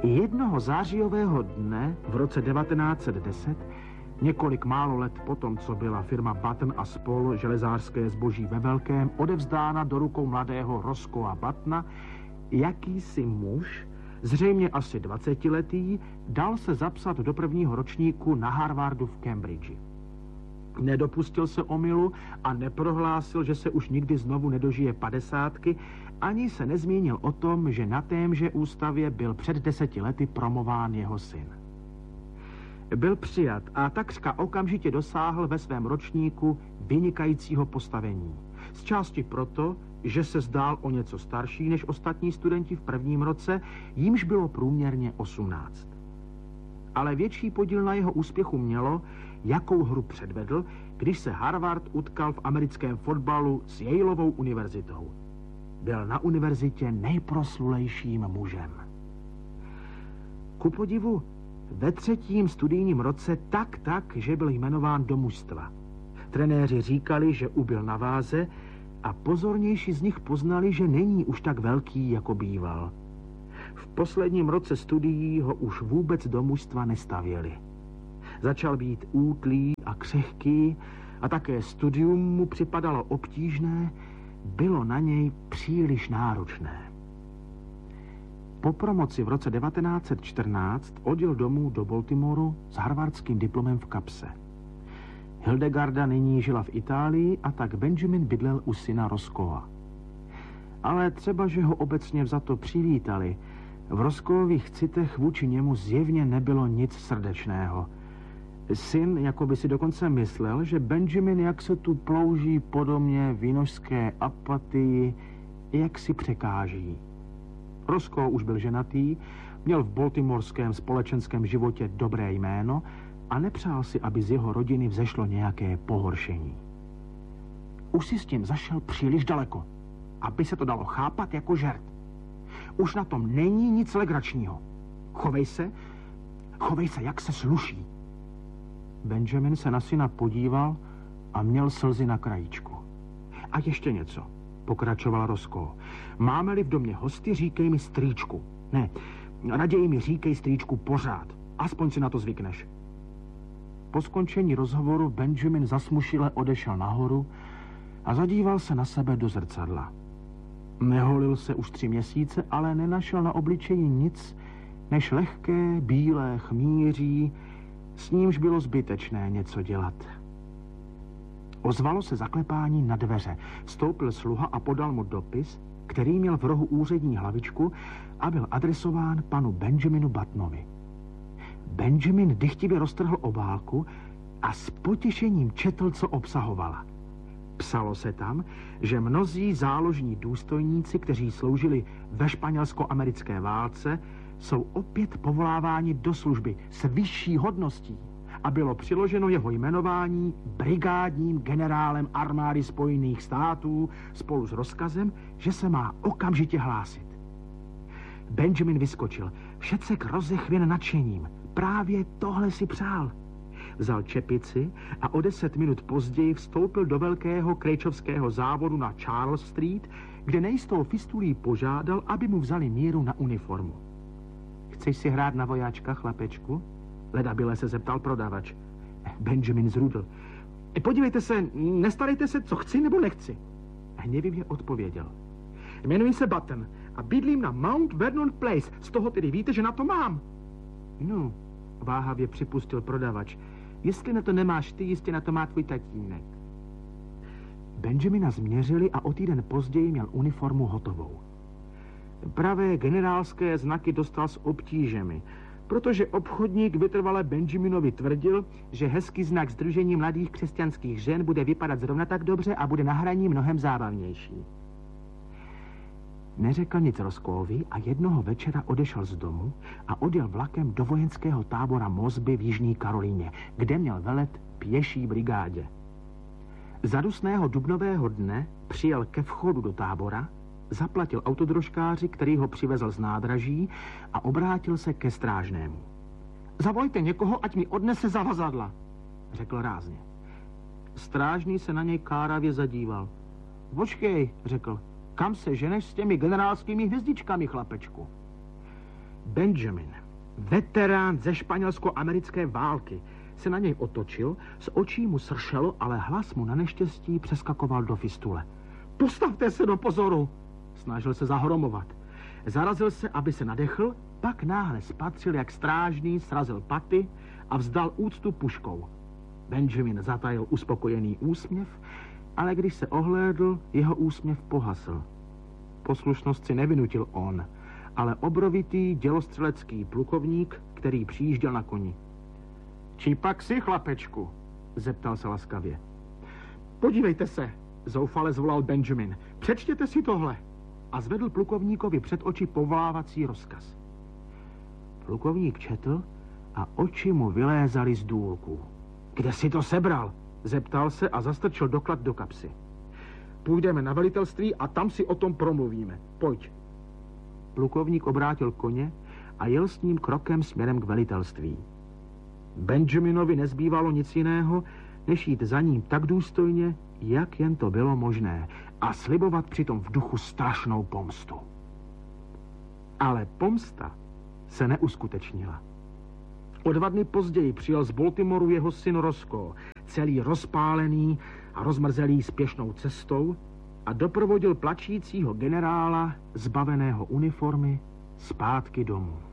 Jednoho zářijového dne v roce 1910, několik málo let potom, co byla firma Button a spol. Železářské zboží ve velkém odevzdána do rukou mladého Roscoea Buttona, jakýsi muž, zřejmě asi 20letý, dal se zapsat do prvního ročníku na Harvardu v Cambridge. Nedopustil se omylu a neprohlásil, že se už nikdy znovu nedožije 50, ani se nezmínil o tom, že na témže ústavě byl před 10 lety promován jeho syn. Byl přijat a takřka okamžitě dosáhl ve svém ročníku vynikajícího postavení. Z části proto, že se zdál o něco starší než ostatní studenti v prvním roce, jímž bylo průměrně 18. Ale větší podíl na jeho úspěchu mělo, jakou hru předvedl, když se Harvard utkal v americkém fotbalu s Yaleovou univerzitou. Byl na univerzitě nejproslulejším mužem. Ku podivu, ve 3. studijním roce tak, že byl jmenován do mužstva. Trenéři říkali, že ubyl na váze a pozornější z nich poznali, že není už tak velký, jako býval. V posledním roce studií ho už vůbec do mužstva nestavěli. Začal být útlý a křehký a také studium mu připadalo obtížné, bylo na něj příliš náročné. Po promoci v roce 1914 odjel domů do Baltimoru s harvardským diplomem v kapse. Hildegarda nyní žila v Itálii a tak Benjamin bydlel u syna Roscoea. Ale třeba, že ho obecně vzato přivítali, v Roscoeových citech vůči němu zjevně nebylo nic srdečného. Syn jako by si dokonce myslel, že Benjamin jak se tu plouží po domě vinožské apatii, jak si překáží. Roscoe už byl ženatý, měl v baltimorském společenském životě dobré jméno a nepřál si, aby z jeho rodiny vzešlo nějaké pohoršení. Už si s tím zašel příliš daleko, aby se to dalo chápat jako žert. Už na tom není nic legračního. Chovej se, jak se sluší. Benjamin se na syna podíval a měl slzy na krajíčku. A ještě něco, pokračoval Roscoe. Máme-li v domě hosty, říkej mi strýčku. Ne, raději mi říkej strýčku pořád. Aspoň si na to zvykneš. Po skončení rozhovoru Benjamin zasmušile odešel nahoru a zadíval se na sebe do zrcadla. Neholil se už 3 měsíce, ale nenašel na obličeji nic než lehké bílé chmíří, s nímž bylo zbytečné něco dělat. Ozvalo se zaklepání na dveře. Vstoupil sluha a podal mu dopis, který měl v rohu úřední hlavičku a byl adresován panu Benjaminu Buttonovi. Benjamin dychtivě roztrhl obálku a s potěšením četl, co obsahovala. Psalo se tam, že mnozí záložní důstojníci, kteří sloužili ve španělsko-americké válce, jsou opět povoláváni do služby s vyšší hodností a bylo přiloženo jeho jmenování brigádním generálem armády Spojených států spolu s rozkazem, že se má okamžitě hlásit. Benjamin vyskočil, všecek rozechvěn nadšením. Právě tohle si přál. Vzal čepici a o 10 minut později vstoupil do velkého krejčovského závodu na Charles Street, kde nejistou fistulí požádal, aby mu vzali míru na uniformu. Chceš si hrát na vojáčka, chlapečku? Ledabyle se zeptal prodavač. Benjamin zrudl. Podívejte se, nestarejte se, co chci nebo nechci. Hněvivě odpověděl. Jmenuji se Button a bydlím na Mount Vernon Place. Z toho tedy víte, že na to mám. No, váhavě připustil prodavač. Jestli na to nemáš ty, jistě na to má tvůj tatínek. Benjamina změřili a o týden později měl uniformu hotovou. Pravé generálské znaky dostal s obtížemi, protože obchodník vytrvale Benjaminovi tvrdil, že hezký znak Sdružení mladých křesťanských žen bude vypadat zrovna tak dobře a bude na hraní mnohem zábavnější. Neřekl nic Roscoeovi a jednoho večera odešel z domu a odjel vlakem do vojenského tábora Mosby v Jižní Karolíně, kde měl velet pěší brigádě. Za dusného dubnového dne přijel ke vchodu do tábora, zaplatil autodrožkáři, který ho přivezl z nádraží a obrátil se ke strážnému. Zavolejte někoho, ať mi odnese zavazadla, řekl rázně. Strážný se na něj káravě zadíval. Počkej, řekl, kam se ženeš s těmi generálskými hvězdičkami, chlapečku? Benjamin, veterán ze španělsko-americké války, se na něj otočil, z očí mu sršelo, ale hlas mu na neštěstí přeskakoval do fistule. Postavte se do pozoru! Snažil se zahromovat. Zarazil se, aby se nadechl, pak náhle spatřil, jak strážný srazil paty a vzdal úctu puškou. Benjamin zatajil uspokojený úsměv, ale když se ohlédl, jeho úsměv pohasl. Poslušnost si nevynutil on, ale obrovitý dělostřelecký plukovník, který přijížděl na koni. Čí pak si, chlapečku? Zeptal se laskavě. Podívejte se, zoufale zvolal Benjamin. Přečtěte si tohle. A zvedl plukovníkovi před oči povolávací rozkaz. Plukovník četl a oči mu vylézaly z důlků. Kde si to sebral? Zeptal se a zastrčil doklad do kapsy. Půjdeme na velitelství a tam si o tom promluvíme. Pojď. Plukovník obrátil koně a jel s ním krokem směrem k velitelství. Benjaminovi nezbývalo nic jiného, než jít za ním tak důstojně, jak jen to bylo možné, a slibovat přitom v duchu strašnou pomstu. Ale pomsta se neuskutečnila. O 2 dny později přijel z Baltimoru jeho syn Roscoe, celý rozpálený a rozmrzelý spěšnou cestou, a doprovodil plačícího generála, zbaveného uniformy, zpátky domů.